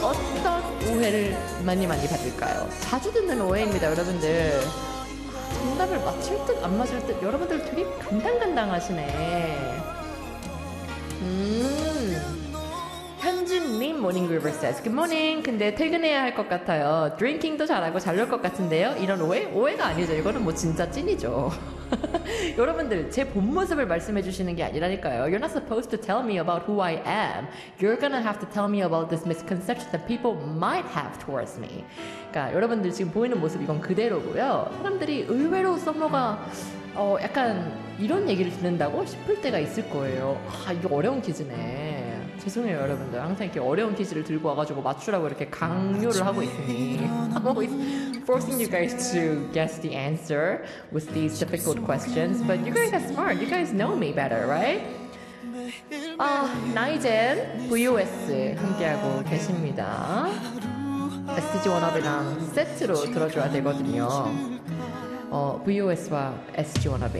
어떤 오해를 많이 받을까요? 자주 듣는 오해입니다, 여러분들. 정답을 맞힐 듯 안 맞을 듯 여러분들 되게 간당간당하시네. 현준님 모닝 리버 says Good morning. 근데 퇴근해야 할 것 같아요. 드링킹도 잘하고 잘 놀 것 같은데요. 이런 오해? 오해가 아니죠. 이거는 뭐 진짜 찐이죠. 여러분들 제 본 모습을 말씀해 주시는 게 아니라니까요. You're not supposed to tell me about who I am. You're gonna have to tell me about this misconception that people might have towards me. 그러니까 여러분들 지금 보이는 모습 이건 그대로고요. 사람들이 의외로 썸머가 약간 이런 얘기를 듣는다고 싶을 때가 있을 거예요. 아, 이거 어려운 퀴즈네. 죄송해요, 여러분들. 항상 이렇게 어려운 퀴즈를 들고 와가지고 맞추라고 이렇게 강요를 하고 있으니 I'm always forcing you guys to guess the answer with these difficult questions. But you guys are smart. You guys know me better, right? 나이젠 VOS 함께하고 계십니다. SG 워너비랑 세트로 들어줘야 되거든요. VOS와 SG 워너비